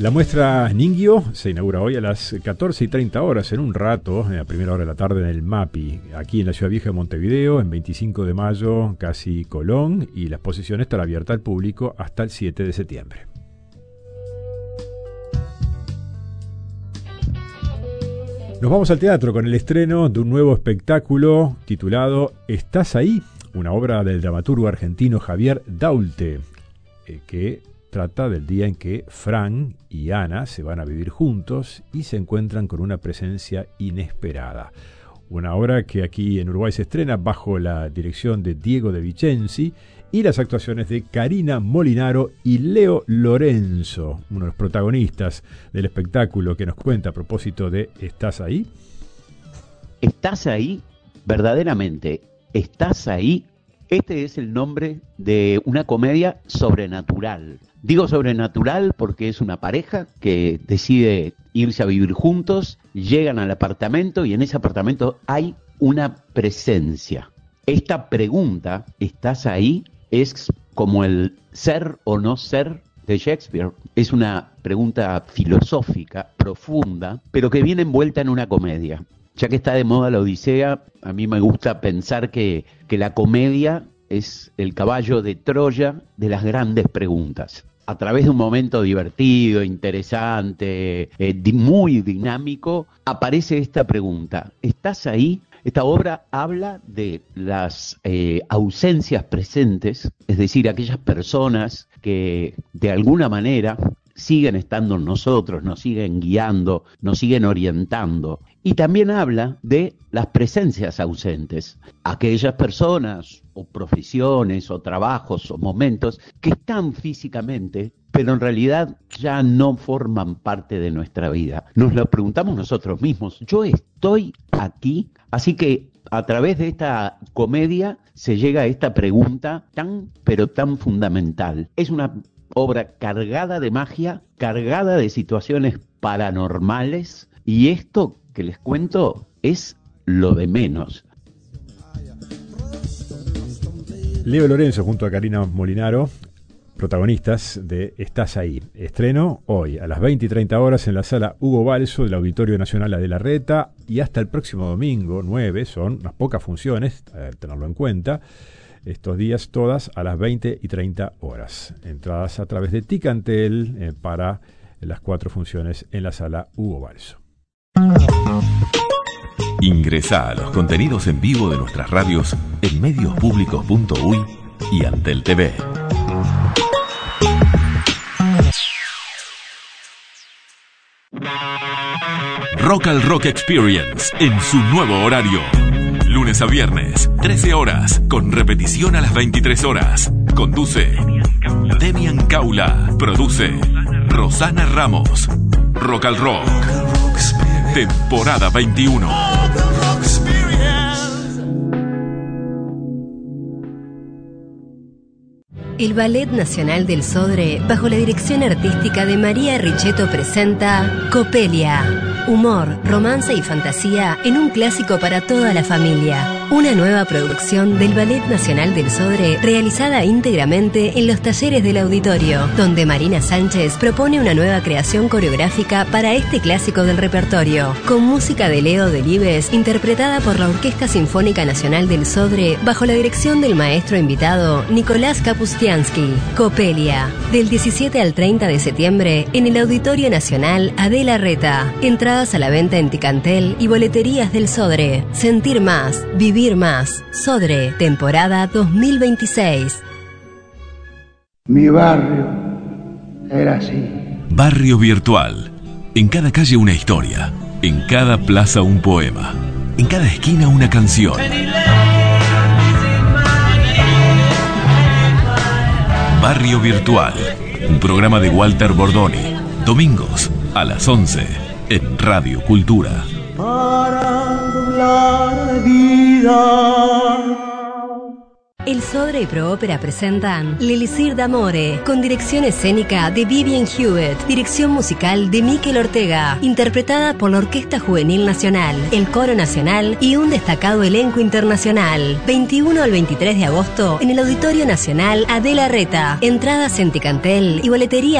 La muestra Ningyo se inaugura hoy a las 14:30 en un rato, a primera hora de la tarde en el MAPI, aquí en la Ciudad Vieja de Montevideo, en 25 de mayo, casi Colón, y la exposición estará abierta al público hasta el 7 de septiembre. Nos vamos al teatro con el estreno de un nuevo espectáculo titulado ¿Estás ahí?, una obra del dramaturgo argentino Javier Daulte, que trata del día en que Fran y Ana se van a vivir juntos y se encuentran con una presencia inesperada. Una obra que aquí en Uruguay se estrena bajo la dirección de Diego de Vicenzi y las actuaciones de Karina Molinaro y Leo Lorenzo, uno de los protagonistas del espectáculo, que nos cuenta a propósito de ¿Estás ahí? ¿Estás ahí? Verdaderamente, ¿estás ahí? Este es el nombre de una comedia sobrenatural. Digo sobrenatural porque es una pareja que decide irse a vivir juntos, llegan al apartamento y en ese apartamento hay una presencia. Esta pregunta, ¿estás ahí?, es como el ser o no ser de Shakespeare. Es una pregunta filosófica, profunda, pero que viene envuelta en una comedia. Ya que está de moda la Odisea, a mí me gusta pensar que la comedia es el caballo de Troya de las grandes preguntas. A través de un momento divertido, interesante, muy dinámico, aparece esta pregunta. ¿Estás ahí? Esta obra habla de las ausencias presentes, es decir, aquellas personas que de alguna manera siguen estando en nosotros, nos siguen guiando, nos siguen orientando. Y también habla de las presencias ausentes, aquellas personas o profesiones o trabajos o momentos que están físicamente, pero en realidad ya no forman parte de nuestra vida. Nos lo preguntamos nosotros mismos, ¿yo estoy aquí? Así que a través de esta comedia se llega a esta pregunta tan, pero tan fundamental. Es una obra cargada de magia, cargada de situaciones paranormales, y esto que les cuento es lo de menos. Leo Lorenzo junto a Karina Molinaro, protagonistas de ¿Estás ahí? Estreno hoy a las 20:30 en la sala Hugo Balso del Auditorio Nacional Adela Reta, y hasta el próximo domingo 9, son unas pocas funciones, tenerlo en cuenta. Estos días todas a las 20:30. Entradas a través de Ticantel para las 4 funciones en la sala Hugo Balso. Ingresá a los contenidos en vivo de nuestras radios en mediospublicos.uy y Antel TV. Rock al Rock Experience en su nuevo horario. Lunes a viernes, 13 horas, con repetición a las 23 horas. Conduce Demian Caula. Produce Rosana Ramos. Rock al Rock. Temporada 21. El Ballet Nacional del Sodre, bajo la dirección artística de María Richetto, presenta Copelia. Humor, romance y fantasía en un clásico para toda la familia. Una nueva producción del Ballet Nacional del Sodre, realizada íntegramente en los talleres del auditorio, donde Marina Sánchez propone una nueva creación coreográfica para este clásico del repertorio, con música de Leo Delibes, interpretada por la Orquesta Sinfónica Nacional del Sodre, bajo la dirección del maestro invitado Nicolás Kapustiansky. Copelia, del 17 al 30 de septiembre, en el Auditorio Nacional Adela Reta. Entradas a la venta en Ticantel y boleterías del Sodre. Sentir más, vivir más. Sodre, temporada 2026. Mi barrio era así. Barrio Virtual. En cada calle una historia. En cada plaza un poema. En cada esquina una canción. Barrio Virtual. Un programa de Walter Bordoni. Domingos a las 11 en Radio Cultura. Para doblar la vida. El Sodre y Proópera presentan L'Elisir d'Amore, con dirección escénica de Vivian Hewitt, dirección musical de Miquel Ortega, interpretada por la Orquesta Juvenil Nacional, el Coro Nacional y un destacado elenco internacional. 21 al 23 de agosto en el Auditorio Nacional Adela Reta. Entradas en Ticantel y boleterías